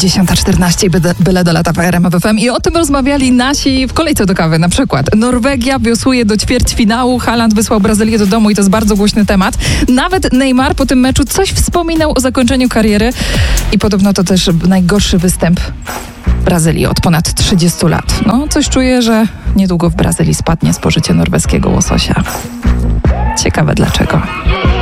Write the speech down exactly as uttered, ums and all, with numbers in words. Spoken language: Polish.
dziesiąta czternaście, byle, byle do lata w R M F F M i o tym rozmawiali nasi w kolejce do kawy na przykład. Norwegia wiosłuje do ćwierćfinału, Haaland wysłał Brazylię do domu i to jest bardzo głośny temat. Nawet Neymar po tym meczu coś wspominał o zakończeniu kariery i podobno to też najgorszy występ Brazylii od ponad trzydziestu lat. No, coś czuję, że niedługo w Brazylii spadnie spożycie norweskiego łososia. Ciekawe dlaczego.